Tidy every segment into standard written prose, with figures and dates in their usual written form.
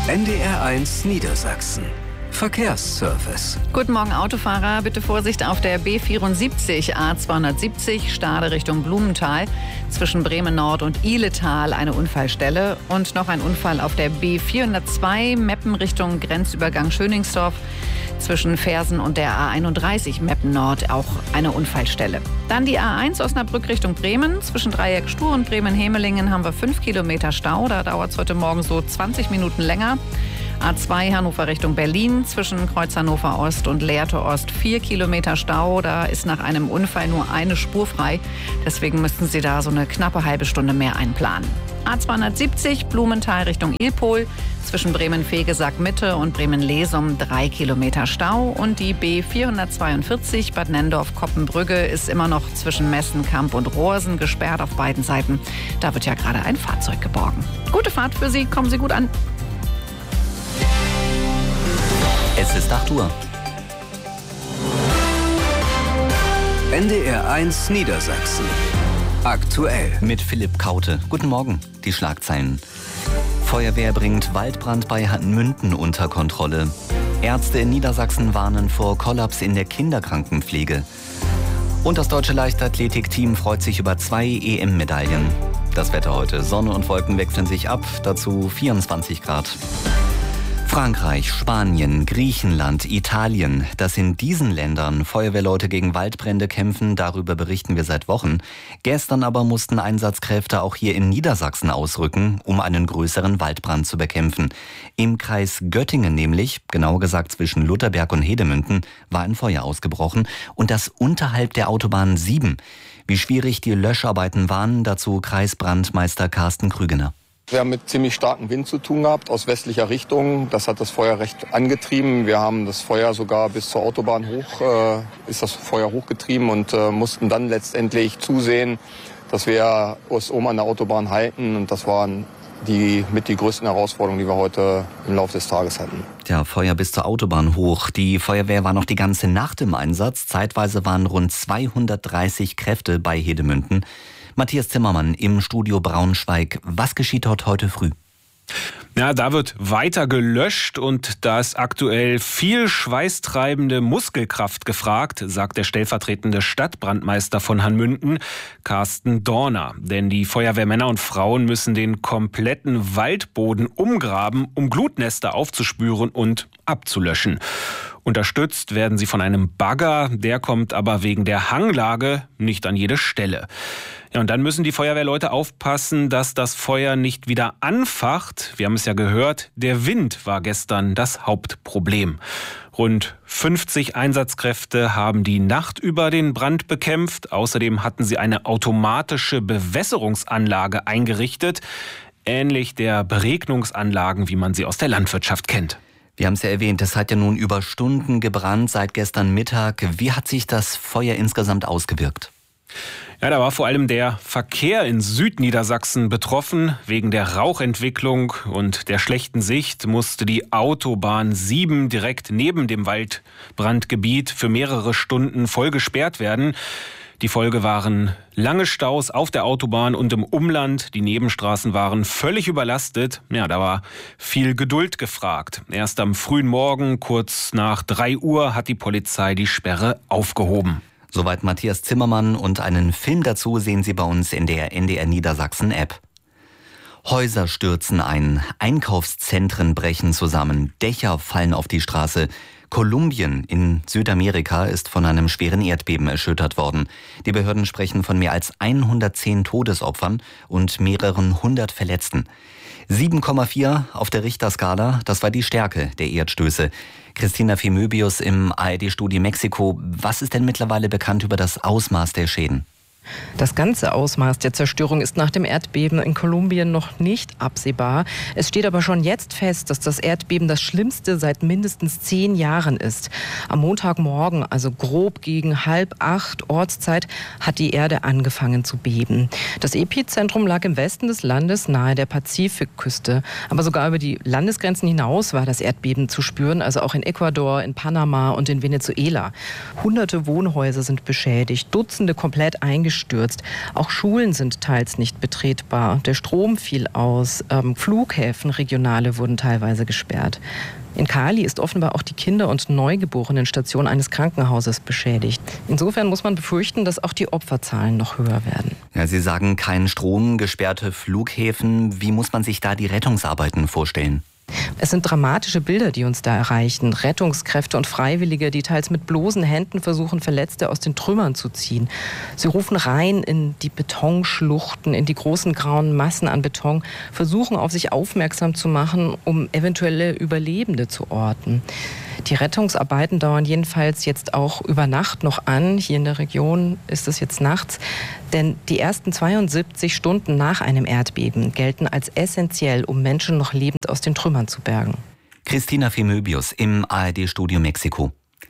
NDR1 Niedersachsen. Verkehrsservice. Guten Morgen, Autofahrer. Bitte Vorsicht auf der B74 A270 Stade Richtung Blumenthal. Zwischen Bremen Nord und Ihletal eine Unfallstelle. Und noch ein Unfall auf der B402 Meppen Richtung Grenzübergang Schöningsdorf. Zwischen Fersen und der A31 Meppen Nord auch eine Unfallstelle. Dann die A1 Osnabrück Richtung Bremen. Zwischen Dreieck Stur und Bremen-Hemelingen haben wir 5 Kilometer Stau. Da dauert es heute Morgen so 20 Minuten länger. A2 Hannover Richtung Berlin, zwischen Kreuz Hannover Ost und Lehrte Ost 4 Kilometer Stau. Da ist nach einem Unfall nur eine Spur frei. Deswegen müssten Sie da so eine knappe halbe Stunde mehr einplanen. A270 Blumenthal Richtung Ilpol, zwischen Bremen-Vegesack Mitte und Bremen-Lesum 3 Kilometer Stau. Und die B442 Bad Nennendorf-Koppenbrügge ist immer noch zwischen Messenkamp und Rohrsen gesperrt auf beiden Seiten. Da wird ja gerade ein Fahrzeug geborgen. Gute Fahrt für Sie, kommen Sie gut an. Es ist 8 Uhr. NDR1 Niedersachsen. Aktuell. Mit Philipp Kaute. Guten Morgen. Die Schlagzeilen. Feuerwehr bringt Waldbrand bei Hanmünden unter Kontrolle. Ärzte in Niedersachsen warnen vor Kollaps in der Kinderkrankenpflege. Und das deutsche Leichtathletikteam freut sich über 2 EM-Medaillen. Das Wetter heute. Sonne und Wolken wechseln sich ab. Dazu 24 Grad. Frankreich, Spanien, Griechenland, Italien, dass in diesen Ländern Feuerwehrleute gegen Waldbrände kämpfen, darüber berichten wir seit Wochen. Gestern aber mussten Einsatzkräfte auch hier in Niedersachsen ausrücken, um einen größeren Waldbrand zu bekämpfen. Im Kreis Göttingen nämlich, genauer gesagt zwischen Lutherberg und Hedemünden, war ein Feuer ausgebrochen und das unterhalb der Autobahn 7. Wie schwierig die Löscharbeiten waren, dazu Kreisbrandmeister Carsten Krügener. Wir haben mit ziemlich starkem Wind zu tun gehabt, aus westlicher Richtung. Das hat das Feuer recht angetrieben. Wir haben das Feuer sogar bis zur Autobahn ist das Feuer hochgetrieben und mussten dann letztendlich zusehen, dass wir uns oben an der Autobahn halten. Und das waren die größten Herausforderungen, die wir heute im Laufe des Tages hatten. Ja, Feuer bis zur Autobahn hoch. Die Feuerwehr war noch die ganze Nacht im Einsatz. Zeitweise waren rund 230 Kräfte bei Hedemünden. Matthias Zimmermann im Studio Braunschweig. Was geschieht dort heute früh? Ja, da wird weiter gelöscht und da ist aktuell viel schweißtreibende Muskelkraft gefragt, sagt der stellvertretende Stadtbrandmeister von Hanmünden, Carsten Dorner. Denn die Feuerwehrmänner und Frauen müssen den kompletten Waldboden umgraben, um Glutnester aufzuspüren und abzulöschen. Unterstützt werden sie von einem Bagger, der kommt aber wegen der Hanglage nicht an jede Stelle. Ja, und dann müssen die Feuerwehrleute aufpassen, dass das Feuer nicht wieder anfacht. Wir haben es ja gehört, der Wind war gestern das Hauptproblem. Rund 50 Einsatzkräfte haben die Nacht über den Brand bekämpft. Außerdem hatten sie eine automatische Bewässerungsanlage eingerichtet, ähnlich der Beregnungsanlagen, wie man sie aus der Landwirtschaft kennt. Wir haben es ja erwähnt, es hat ja nun über Stunden gebrannt seit gestern Mittag. Wie hat sich das Feuer insgesamt ausgewirkt? Ja, da war vor allem der Verkehr in Südniedersachsen betroffen. Wegen der Rauchentwicklung und der schlechten Sicht musste die Autobahn 7 direkt neben dem Waldbrandgebiet für mehrere Stunden voll gesperrt werden. Die Folge waren lange Staus auf der Autobahn und im Umland. Die Nebenstraßen waren völlig überlastet. Ja, da war viel Geduld gefragt. Erst am frühen Morgen, kurz nach 3 Uhr, hat die Polizei die Sperre aufgehoben. Soweit Matthias Zimmermann und einen Film dazu sehen Sie bei uns in der NDR Niedersachsen App. Häuser stürzen ein, Einkaufszentren brechen zusammen, Dächer fallen auf die Straße. Kolumbien in Südamerika ist von einem schweren Erdbeben erschüttert worden. Die Behörden sprechen von mehr als 110 Todesopfern und mehreren hundert Verletzten. 7,4 auf der Richterskala, das war die Stärke der Erdstöße. Christina Femöbius im ARD-Studio Mexiko. Was ist denn mittlerweile bekannt über das Ausmaß der Schäden? Das ganze Ausmaß der Zerstörung ist nach dem Erdbeben in Kolumbien noch nicht absehbar. Es steht aber schon jetzt fest, dass das Erdbeben das schlimmste seit mindestens 10 Jahren ist. Am Montagmorgen, also grob gegen 7:30 Ortszeit, hat die Erde angefangen zu beben. Das Epizentrum lag im Westen des Landes nahe der Pazifikküste. Aber sogar über die Landesgrenzen hinaus war das Erdbeben zu spüren, also auch in Ecuador, in Panama und in Venezuela. Hunderte Wohnhäuser sind beschädigt, Dutzende komplett eingeschüttet. eingestürzt. Auch Schulen sind teils nicht betretbar. Der Strom fiel aus. Flughäfen, regionale, wurden teilweise gesperrt. In Cali ist offenbar auch die Kinder- und Neugeborenenstation eines Krankenhauses beschädigt. Insofern muss man befürchten, dass auch die Opferzahlen noch höher werden. Ja, Sie sagen, kein Strom, gesperrte Flughäfen. Wie muss man sich da die Rettungsarbeiten vorstellen? Es sind dramatische Bilder, die uns da erreichen. Rettungskräfte und Freiwillige, die teils mit bloßen Händen versuchen, Verletzte aus den Trümmern zu ziehen. Sie rufen rein in die Betonschluchten, in die großen grauen Massen an Beton, versuchen auf sich aufmerksam zu machen, um eventuelle Überlebende zu orten. Die Rettungsarbeiten dauern jedenfalls jetzt auch über Nacht noch an. Hier in der Region ist es jetzt nachts. Denn die ersten 72 Stunden nach einem Erdbeben gelten als essentiell, um Menschen noch lebend aus den Trümmern zu bergen. Christina Femöbius im ARD-Studio Mexiko.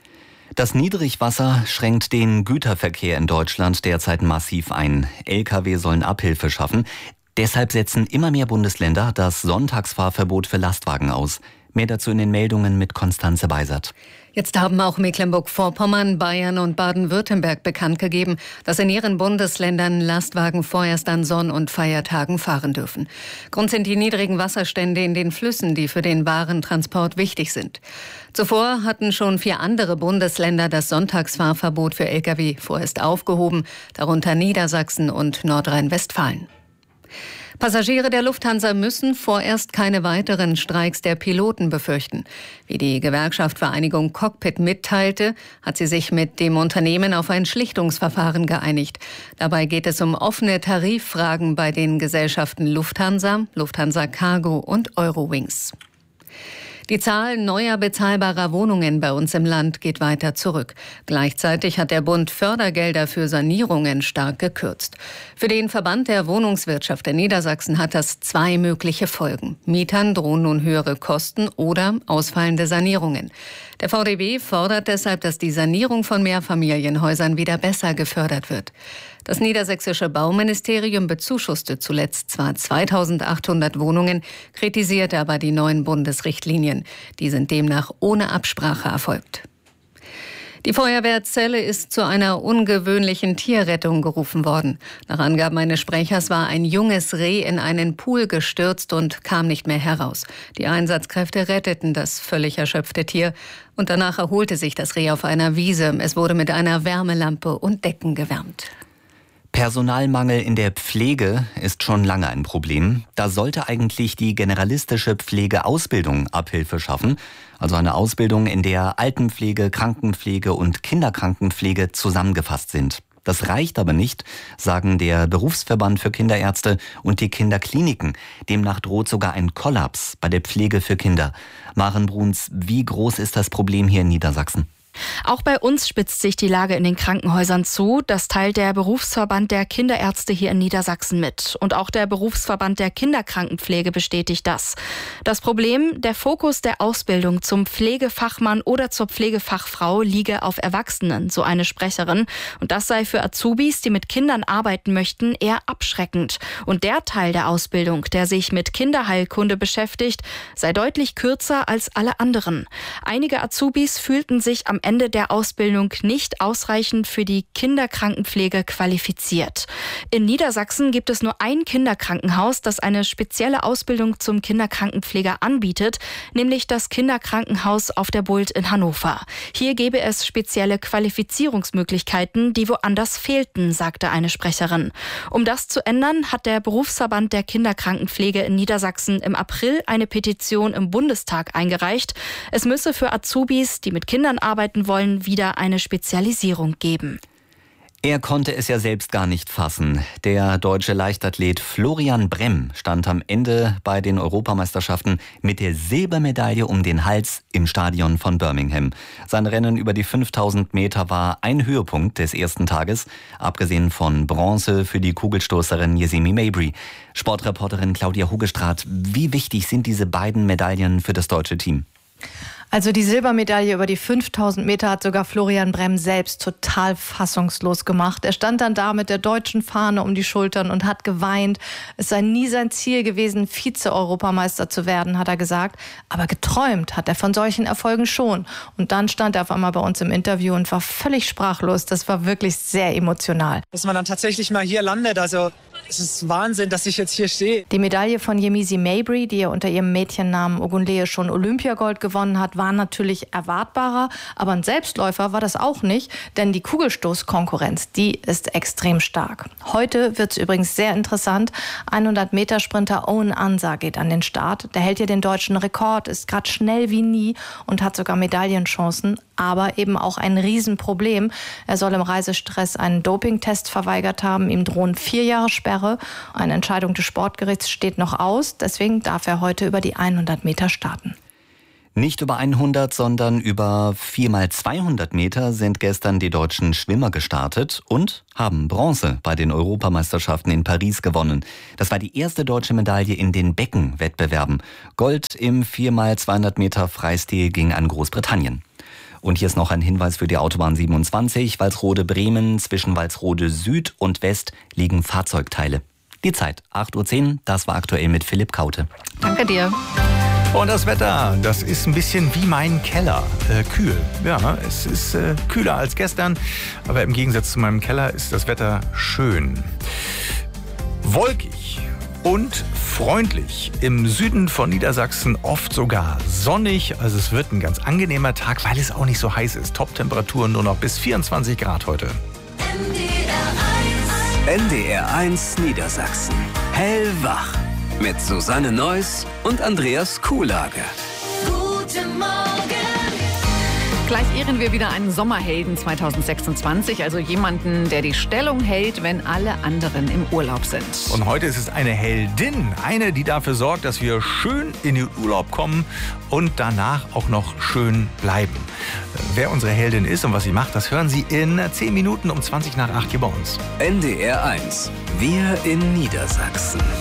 Das Niedrigwasser schränkt den Güterverkehr in Deutschland derzeit massiv ein. Lkw sollen Abhilfe schaffen. Deshalb setzen immer mehr Bundesländer das Sonntagsfahrverbot für Lastwagen aus. Mehr dazu in den Meldungen mit Konstanze Beisert. Jetzt haben auch Mecklenburg-Vorpommern, Bayern und Baden-Württemberg bekannt gegeben, dass in ihren Bundesländern Lastwagen vorerst an Sonn- und Feiertagen fahren dürfen. Grund sind die niedrigen Wasserstände in den Flüssen, die für den Warentransport wichtig sind. Zuvor hatten schon 4 andere Bundesländer das Sonntagsfahrverbot für Lkw vorerst aufgehoben, darunter Niedersachsen und Nordrhein-Westfalen. Passagiere der Lufthansa müssen vorerst keine weiteren Streiks der Piloten befürchten. Wie die Gewerkschaft Vereinigung Cockpit mitteilte, hat sie sich mit dem Unternehmen auf ein Schlichtungsverfahren geeinigt. Dabei geht es um offene Tariffragen bei den Gesellschaften Lufthansa, Lufthansa Cargo und Eurowings. Die Zahl neuer bezahlbarer Wohnungen bei uns im Land geht weiter zurück. Gleichzeitig hat der Bund Fördergelder für Sanierungen stark gekürzt. Für den Verband der Wohnungswirtschaft in Niedersachsen hat das 2 mögliche Folgen. Mietern drohen nun höhere Kosten oder ausfallende Sanierungen. Der VDB fordert deshalb, dass die Sanierung von Mehrfamilienhäusern wieder besser gefördert wird. Das niedersächsische Bauministerium bezuschusste zuletzt zwar 2.800 Wohnungen, kritisierte aber die neuen Bundesrichtlinien. Die sind demnach ohne Absprache erfolgt. Die Feuerwehr Celle ist zu einer ungewöhnlichen Tierrettung gerufen worden. Nach Angaben eines Sprechers war ein junges Reh in einen Pool gestürzt und kam nicht mehr heraus. Die Einsatzkräfte retteten das völlig erschöpfte Tier und danach erholte sich das Reh auf einer Wiese. Es wurde mit einer Wärmelampe und Decken gewärmt. Personalmangel in der Pflege ist schon lange ein Problem. Da sollte eigentlich die generalistische Pflegeausbildung Abhilfe schaffen. Also eine Ausbildung, in der Altenpflege, Krankenpflege und Kinderkrankenpflege zusammengefasst sind. Das reicht aber nicht, sagen der Berufsverband für Kinderärzte und die Kinderkliniken. Demnach droht sogar ein Kollaps bei der Pflege für Kinder. Maren Bruns, wie groß ist das Problem hier in Niedersachsen? Auch bei uns spitzt sich die Lage in den Krankenhäusern zu. Das teilt der Berufsverband der Kinderärzte hier in Niedersachsen mit. Und auch der Berufsverband der Kinderkrankenpflege bestätigt das. Das Problem, der Fokus der Ausbildung zum Pflegefachmann oder zur Pflegefachfrau liege auf Erwachsenen, so eine Sprecherin. Und das sei für Azubis, die mit Kindern arbeiten möchten, eher abschreckend. Und der Teil der Ausbildung, der sich mit Kinderheilkunde beschäftigt, sei deutlich kürzer als alle anderen. Einige Azubis fühlten sich am Ende der Ausbildung nicht ausreichend für die Kinderkrankenpflege qualifiziert. In Niedersachsen gibt es nur ein Kinderkrankenhaus, das eine spezielle Ausbildung zum Kinderkrankenpfleger anbietet, nämlich das Kinderkrankenhaus auf der Bult in Hannover. Hier gäbe es spezielle Qualifizierungsmöglichkeiten, die woanders fehlten, sagte eine Sprecherin. Um das zu ändern, hat der Berufsverband der Kinderkrankenpflege in Niedersachsen im April eine Petition im Bundestag eingereicht. Es müsse für Azubis, die mit Kindern arbeiten wollen, wieder eine Spezialisierung geben. Er konnte es ja selbst gar nicht fassen. Der deutsche Leichtathlet Florian Bremm stand am Ende bei den Europameisterschaften mit der Silbermedaille um den Hals im Stadion von Birmingham. Sein Rennen über die 5000 Meter war ein Höhepunkt des ersten Tages, abgesehen von Bronze für die Kugelstoßerin Yesimi Mabry. Sportreporterin Claudia Hugestraat, wie wichtig sind diese beiden Medaillen für das deutsche Team? Also die Silbermedaille über die 5000 Meter hat sogar Florian Brehm selbst total fassungslos gemacht. Er stand dann da mit der deutschen Fahne um die Schultern und hat geweint. Es sei nie sein Ziel gewesen, Vize-Europameister zu werden, hat er gesagt. Aber geträumt hat er von solchen Erfolgen schon. Und dann stand er auf einmal bei uns im Interview und war völlig sprachlos. Das war wirklich sehr emotional. Dass man dann tatsächlich mal hier landet, also es ist Wahnsinn, dass ich jetzt hier stehe. Die Medaille von Yemisi Mabry, die ja unter ihrem Mädchennamen Ogunleye schon Olympiagold gewonnen hat, war natürlich erwartbarer. Aber ein Selbstläufer war das auch nicht, denn die Kugelstoßkonkurrenz, die ist extrem stark. Heute wird es übrigens sehr interessant. 100-Meter-Sprinter Owen Ansah geht an den Start. Der hält hier den deutschen Rekord, ist gerade schnell wie nie und hat sogar Medaillenchancen. Aber eben auch ein Riesenproblem. Er soll im Reisestress einen Dopingtest verweigert haben. Ihm drohen 4 Jahre Sperre. Eine Entscheidung des Sportgerichts steht noch aus. Deswegen darf er heute über die 100 Meter starten. Nicht über 100, sondern über 4x200 Meter sind gestern die deutschen Schwimmer gestartet und haben Bronze bei den Europameisterschaften in Paris gewonnen. Das war die erste deutsche Medaille in den Beckenwettbewerben. Gold im 4x200 Meter Freistil ging an Großbritannien. Und hier ist noch ein Hinweis für die Autobahn 27, Walsrode-Bremen. Zwischen Walsrode Süd und West liegen Fahrzeugteile. Die Zeit, 8:10 Uhr, das war aktuell mit Philipp Kaute. Danke dir. Und das Wetter, das ist ein bisschen wie mein Keller, kühl. Ja, es ist kühler als gestern, aber im Gegensatz zu meinem Keller ist das Wetter schön. Wolkig und freundlich. Im Süden von Niedersachsen oft sogar sonnig. Also es wird ein ganz angenehmer Tag, weil es auch nicht so heiß ist. Top-Temperaturen nur noch bis 24 Grad heute. NDR1 Niedersachsen. Hellwach. Mit Susanne Neuss und Andreas Kuhlage. Guten Morgen. Gleich ehren wir wieder einen Sommerhelden 2026, also jemanden, der die Stellung hält, wenn alle anderen im Urlaub sind. Und heute ist es eine Heldin, eine, die dafür sorgt, dass wir schön in den Urlaub kommen und danach auch noch schön bleiben. Wer unsere Heldin ist und was sie macht, das hören Sie in 10 Minuten um 7:20 hier bei uns. NDR1. Wir in Niedersachsen.